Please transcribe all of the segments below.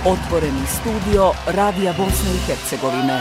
Otvoreni studio Radija Bosne i Hercegovine.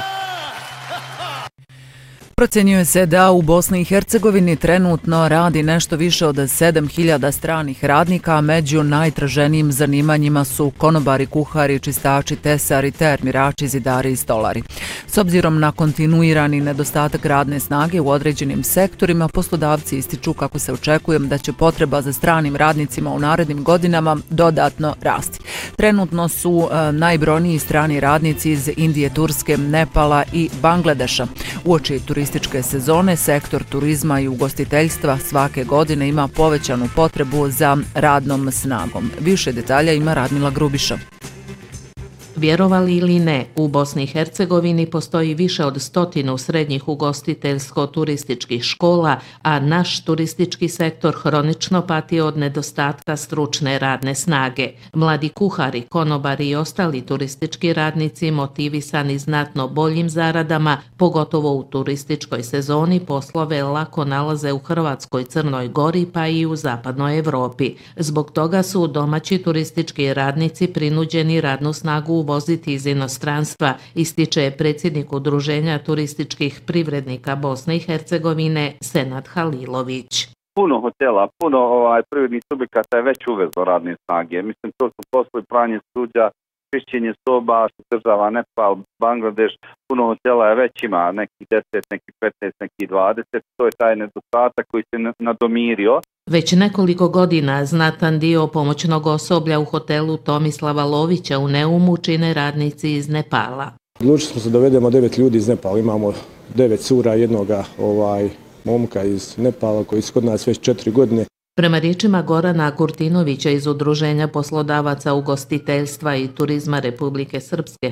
Procenjuje se da u Bosni i Hercegovini trenutno radi nešto više od 7.000 stranih radnika, a među najtraženijim zanimanjima su konobari, kuhari, čistači, tesari, termirači, zidari i stolari. S obzirom na kontinuirani nedostatak radne snage u određenim sektorima, poslodavci ističu kako se očekuje da će potreba za stranim radnicima u narednim godinama dodatno rasti. Trenutno su najbrojniji strani radnici iz Indije, Turske, Nepala i Bangladeša. Uoči turističke sezone, sektor turizma i ugostiteljstva svake godine ima povećanu potrebu za radnom snagom. Više detalja ima Radmila Grubiša. Vjerovali ili ne, u Bosni i Hercegovini postoji više od 100 srednjih ugostiteljsko-turističkih škola, a naš turistički sektor hronično pati od nedostatka stručne radne snage. Mladi kuhari, konobari i ostali turistički radnici motivisani znatno boljim zaradama, pogotovo u turističkoj sezoni, poslove lako nalaze u Hrvatskoj, Crnoj Gori pa i u zapadnoj Evropi. Zbog toga su domaći turistički radnici prinuđeni radnu snagu uvoziti iz inostranstva, ističe predsjednik Udruženja turističkih privrednika Bosne i Hercegovine Senad Halilović. Puno hotela, puno privrednih subjekata je već uvezlo radne snage. Mislim, to su poslovi pranje suđa, čišćenje soba, država Nepal, Bangladeš, puno hotela je već ima, neki 10, neki 15, neki 20, to je taj nedostatak koji se nadomirio. Već nekoliko godina znatan dio pomoćnog osoblja u hotelu Tomislava Lovića u Neumu čine radnici iz Nepala. Odlučili smo se da dovedemo 9 ljudi iz Nepala, imamo 9 cura, jednoga momka iz Nepala koji su kod nas već 4 godine. Prema riječima Gorana Kurtinovića iz Udruženja poslodavaca ugostiteljstva i turizma Republike Srpske,